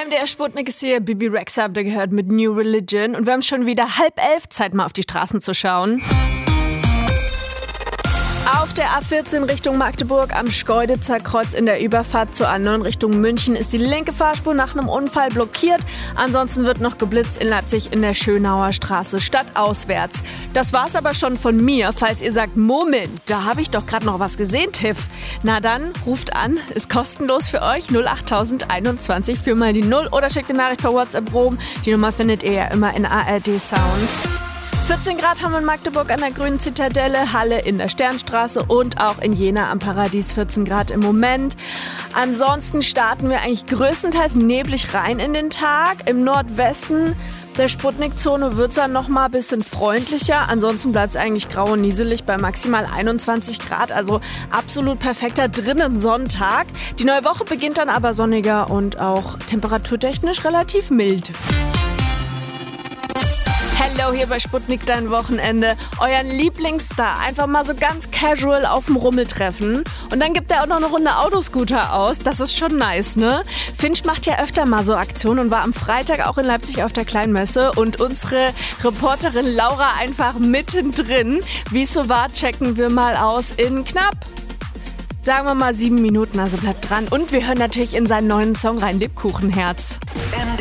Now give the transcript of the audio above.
MDR Sputnik ist hier, Bibi Rexha habt ihr gehört mit New Religion und wir haben schon wieder 10:30, Zeit mal auf die Straßen zu schauen. Auf der A14 Richtung Magdeburg am Schkeuditzer Kreuz in der Überfahrt zur A9 Richtung München ist die linke Fahrspur nach einem Unfall blockiert. Ansonsten wird noch geblitzt in Leipzig in der Schönauer Straße stadtauswärts. Das war's aber schon von mir. Falls ihr sagt, Moment, da habe ich doch gerade noch was gesehen, Tiff. Na dann, ruft an, ist kostenlos für euch, 08021 für mal die 0 oder schickt eine Nachricht per WhatsApp rum. Die Nummer findet ihr ja immer in ARD Sounds. 14 Grad haben wir in Magdeburg an der Grünen Zitadelle, Halle in der Sternstraße und auch in Jena am Paradies 14 Grad im Moment. Ansonsten starten wir eigentlich größtenteils neblig rein in den Tag. Im Nordwesten der Sputnik-Zone wird es dann noch mal ein bisschen freundlicher. Ansonsten bleibt es eigentlich grau und nieselig bei maximal 21 Grad. Also absolut perfekter drinnen Sonntag. Die neue Woche beginnt dann aber sonniger und auch temperaturtechnisch relativ mild. Hello, hier bei Sputnik, dein Wochenende. Euren Lieblingsstar einfach mal so ganz casual auf dem Rummel treffen. Und dann gibt er auch noch eine Runde Autoscooter aus. Das ist schon nice, ne? Finch macht ja öfter mal so Aktionen und war am Freitag auch in Leipzig auf der Kleinmesse. Und unsere Reporterin Laura einfach mittendrin. Wie es so war, checken wir mal aus in knapp, sagen wir mal 7 Minuten. Also bleibt dran. Und wir hören natürlich in seinen neuen Song rein, Lebkuchenherz.